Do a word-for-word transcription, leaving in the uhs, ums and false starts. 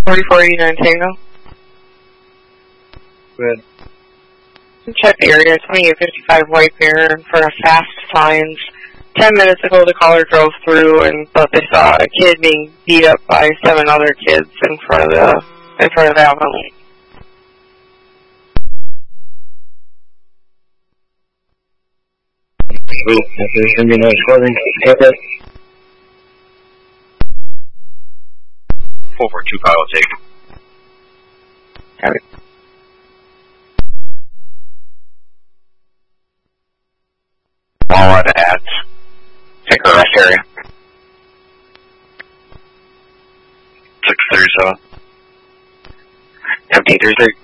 forty-four eighty-nine Tango. Good. Check the area, twenty-eight fifty-five White Bear in front of Fast Finds. Ten minutes ago, the caller drove through and thought they saw a kid being beat up by seven other kids in front of the in front of Alvin Lane. Wait, there's going to be no scoring. Okay. four four two pilot take. Got it. All right, at take the rest area. six thirty-seven. Empty, there's a